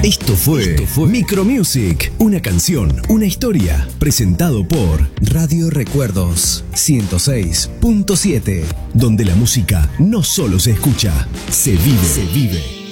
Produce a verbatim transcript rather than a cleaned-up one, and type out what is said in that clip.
Esto fue, Esto fue Micromusic, una canción, una historia, presentado por Radio Recuerdos ciento seis punto siete, donde la música no solo se escucha, se vive, se vive.